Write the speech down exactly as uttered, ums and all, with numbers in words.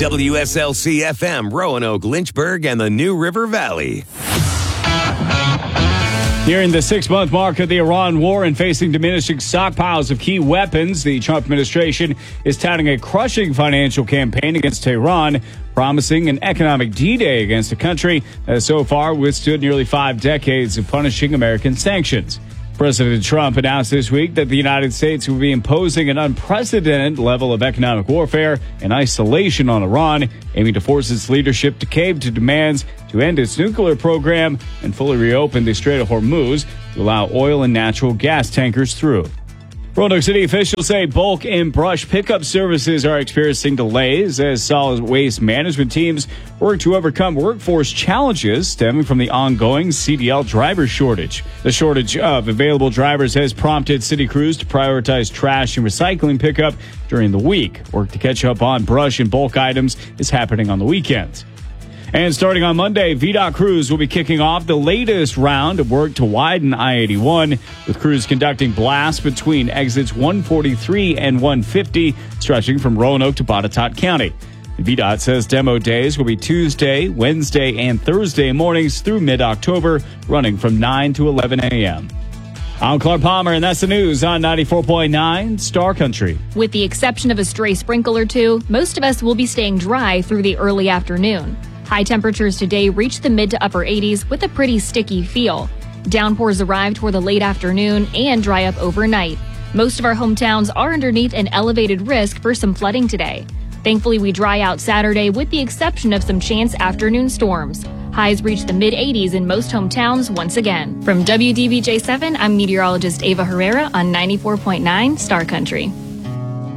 W S L C F M, Roanoke, Lynchburg, and the New River Valley. Nearing the six-month mark of the Iran war and facing diminishing stockpiles of key weapons, the Trump administration is touting a crushing financial campaign against Tehran, promising an economic D-Day against a country that has so far withstood nearly five decades of punishing American sanctions. President Trump announced this week that the United States will be imposing an unprecedented level of economic warfare and isolation on Iran, aiming to force its leadership to cave to demands to end its nuclear program and fully reopen the Strait of Hormuz to allow oil and natural gas tankers through. Roanoke City officials say bulk and brush pickup services are experiencing delays as solid waste management teams work to overcome workforce challenges stemming from the ongoing C D L driver shortage. The shortage of available drivers has prompted city crews to prioritize trash and recycling pickup during the week. Work to catch up on brush and bulk items is happening on the weekends. And starting on Monday, V DOT crews will be kicking off the latest round of work to widen I eighty-one, with crews conducting blasts between exits one forty-three and one fifty, stretching from Roanoke to Botetourt County. V DOT says demo days will be Tuesday, Wednesday, and Thursday mornings through mid-October, running from nine to eleven a.m. I'm Clark Palmer, and that's the news on ninety-four point nine Star Country. With the exception of a stray sprinkle or two, most of us will be staying dry through the early afternoon. High temperatures today reach the mid to upper eighties with a pretty sticky feel. Downpours arrive toward the late afternoon and dry up overnight. Most of our hometowns are underneath an elevated risk for some flooding today. Thankfully, we dry out Saturday with the exception of some chance afternoon storms. Highs reach the mid eighties in most hometowns once again. From W D B J seven, I'm meteorologist Ava Herrera on ninety-four point nine Star Country.